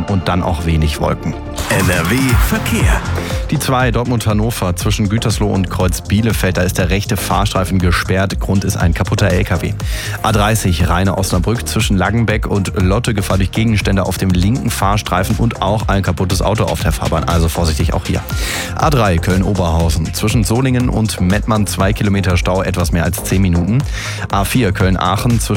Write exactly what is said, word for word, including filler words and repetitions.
und dann auch wenig Wolken. N R W Verkehr. Die zwei Dortmund-Hannover zwischen Gütersloh und Kreuz Bielefeld, da ist der rechte Fahrstreifen gesperrt. Grund ist ein kaputter L K W. A dreißig Rheine-Osnabrück zwischen Langenbeck und Lotte, Gefahr durch Gegenstände auf dem linken Fahrstreifen und auch ein kaputtes Auto auf der Fahrbahn. Also vorsichtig auch hier. A drei Köln-Oberhausen zwischen Solingen und Mettmann zwei Kilometer Stau, etwas mehr als zehn Minuten. A vier Köln-Aachen zwischen